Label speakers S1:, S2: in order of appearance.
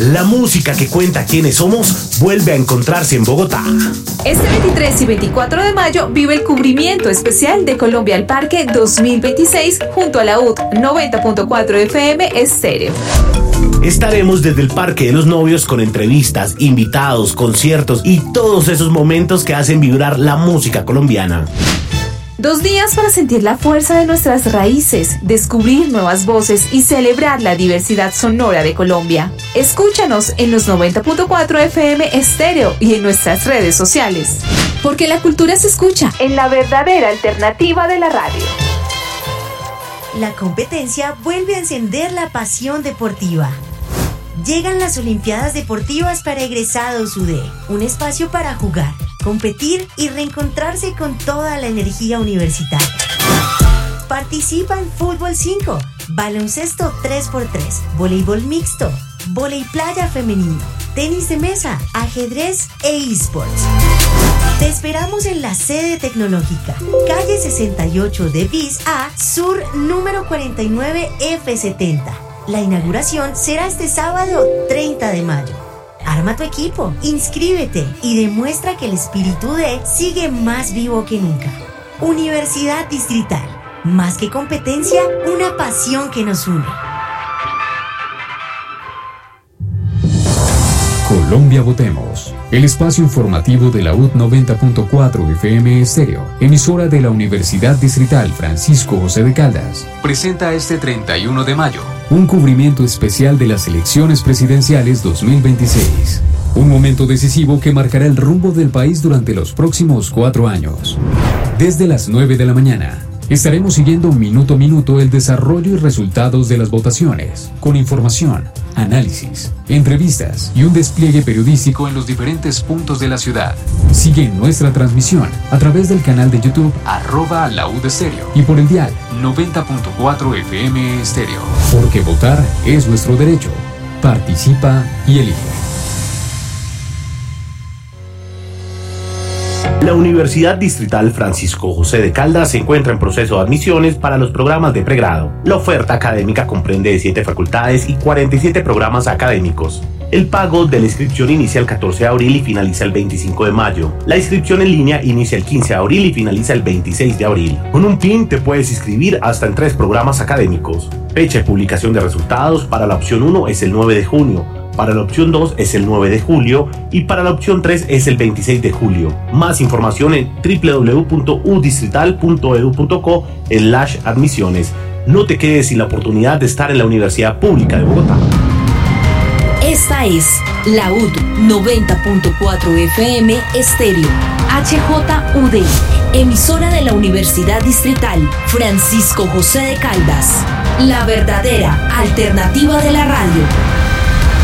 S1: La música que cuenta quiénes somos vuelve a encontrarse en Bogotá.
S2: Este 23 y 24 de mayo vive el cubrimiento especial de Colombia al Parque 2026 junto a la UD 90.4 FM Estéreo.
S1: Estaremos desde el Parque de los Novios con entrevistas, invitados, conciertos y todos esos momentos que hacen vibrar la música colombiana.
S2: 2 días para sentir la fuerza de nuestras raíces, descubrir nuevas voces y celebrar la diversidad sonora de Colombia. Escúchanos en los 90.4 FM Estéreo y en nuestras redes sociales. Porque la cultura se escucha en la verdadera alternativa de la radio.
S3: La competencia vuelve a encender la pasión deportiva. Llegan las Olimpiadas Deportivas para egresados UD, un espacio para jugar, competir y reencontrarse con toda la energía universitaria. Participa en fútbol 5, baloncesto 3x3, voleibol mixto, vóley playa femenino, tenis de mesa, ajedrez e eSports. Te esperamos en la sede tecnológica, calle 68 de Bis A, Sur número 49 F70. La inauguración será este sábado 30 de mayo. Arma tu equipo, inscríbete y demuestra que el espíritu D sigue más vivo que nunca. Universidad Distrital, más que competencia, una pasión que nos une.
S4: Colombia Votemos, el espacio informativo de la UD 90.4 FM Estéreo, emisora de la Universidad Distrital Francisco José de Caldas, presenta este 31 de mayo un cubrimiento especial de las elecciones presidenciales 2026. Un momento decisivo que marcará el rumbo del país durante los próximos 4 años. Desde las 9 de la mañana, estaremos siguiendo minuto a minuto el desarrollo y resultados de las votaciones, con información, análisis, entrevistas y un despliegue periodístico en los diferentes puntos de la ciudad. Sigue nuestra transmisión a través del canal de YouTube @laudestéreo y por el dial 90.4 FM Estéreo. Porque votar es nuestro derecho. Participa y elige.
S1: La Universidad Distrital Francisco José de Caldas se encuentra en proceso de admisiones para los programas de pregrado. La oferta académica comprende 7 facultades y 47 programas académicos. El pago de la inscripción inicia el 14 de abril y finaliza el 25 de mayo. La inscripción en línea inicia el 15 de abril y finaliza el 26 de abril. Con un PIN te puedes inscribir hasta en 3 programas académicos. Fecha de publicación de resultados para la opción 1 es el 9 de junio. Para la opción 2 es el 9 de julio y para la opción 3 es el 26 de julio. Más información en www.udistrital.edu.co/admisiones. No te quedes sin la oportunidad de estar en la Universidad Pública de Bogotá.
S3: Esta es la UD 90.4 FM Estéreo, HJUD, emisora de la Universidad Distrital Francisco José de Caldas, la verdadera alternativa de la radio.